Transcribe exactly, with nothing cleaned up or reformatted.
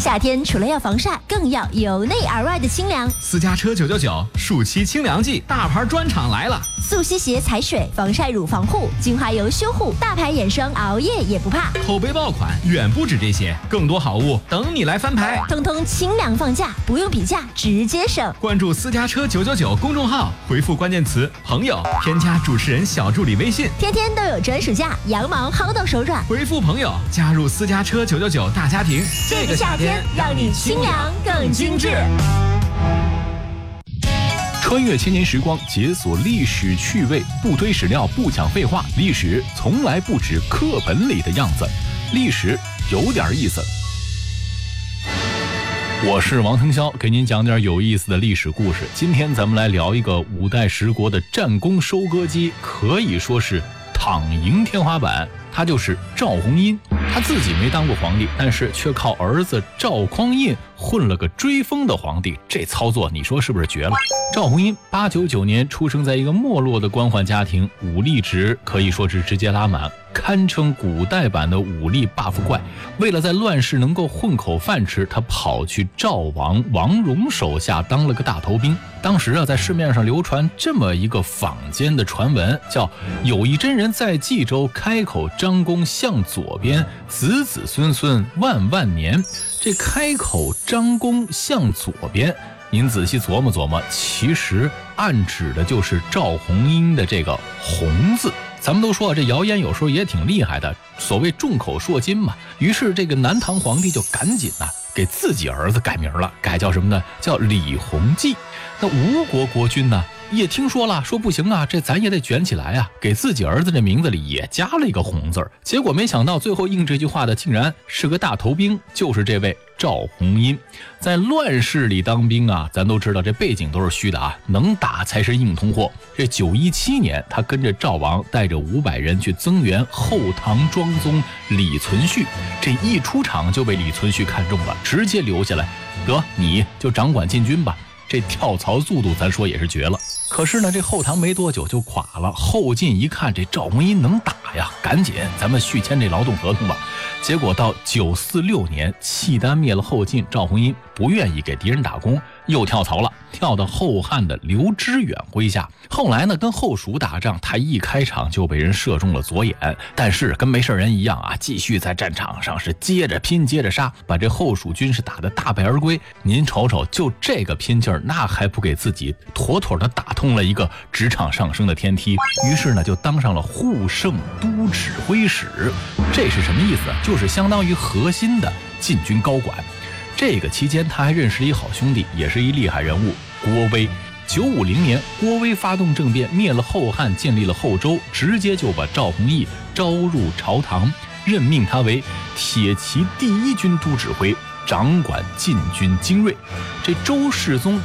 夏天除了要防晒，更要由内而外的清凉。 私家车九九九暑期清凉季，大牌专场来了！ 速吸鞋踩水，防晒乳防护，精华油修护，大牌眼霜熬夜也不怕。 口碑爆款远不止这些，更多好物等你来翻牌。 通通清凉放价，不用比价，直接省。 关注私家车九九九公众号，回复关键词朋友，添加主持人小助理微信， 天天都有专属价，羊毛薅到手软。 回复朋友，加入私家车九九九大家庭。 这个夏天让你清凉更精致。 穿越千年时光，解锁历史趣味，不堆史料，不讲废话。历史从来不止课本里的样子，历史有点意思。我是王腾霄，给您讲点有意思的历史故事。今天咱们来聊一个五代十国的战功收割机，可以说是躺赢天花板。他就是赵弘殷，他自己没当过皇帝，但是却靠儿子赵匡胤混了个追封的皇帝，这操作你说是不是绝了？赵弘殷八九九年出生在一个没落的官宦家庭，武力值可以说是直接拉满，堪称古代版的武力 buff 怪。为了在乱世能够混口饭吃，他跑去赵王王戎手下当了个大头兵。当时啊，在市面上流传这么一个坊间的传闻，叫有一真人在冀州开口张弓向左边，子子孙孙万万年。这开口张弓向左边，您仔细琢磨琢磨，其实暗指的就是赵弘殷的这个弘字。咱们都说这谣言有时候也挺厉害的，所谓众口铄金嘛。于是这个南唐皇帝就赶紧啊给自己儿子改名了，改叫什么呢？叫李弘济。那吴国国君呢也听说了，说不行啊，这咱也得卷起来啊，给自己儿子这名字里也加了一个弘字儿。结果没想到最后应这句话的竟然是个大头兵，就是这位赵弘殷。在乱世里当兵啊，咱都知道这背景都是虚的啊，能打才是硬通货。这九一七年，他跟着赵王带着五百人去增援后唐庄宗李存勖，这一出场就被李存勖看中了，直接留下来，得你就掌管禁军吧。这跳槽速度咱说也是绝了。可是呢，这后唐没多久就垮了，后晋一看这赵弘殷能打呀，赶紧咱们续签这劳动合同吧。结果到九四六年，契丹灭了后晋，赵弘殷不愿意给敌人打工，又跳槽了，跳到后汉的刘知远麾下。后来呢，跟后蜀打仗，他一开场就被人射中了左眼，但是跟没事人一样啊，继续在战场上是接着拼接着杀，把这后蜀军是打得大败而归。您瞅瞅，就这个拼劲儿，那还不给自己妥妥的打通了一个职场上升的天梯。于是呢，就当上了护圣都指挥使。这是什么意思？就是相当于核心的禁军高管。这个期间他还认识了一好兄弟，也是一厉害人物，郭威。九五零年，郭威发动政变，灭了后汉，建立了后周，直接就把赵弘毅招入朝堂，任命他为铁骑第一军都指挥，掌管禁军精锐。这周世宗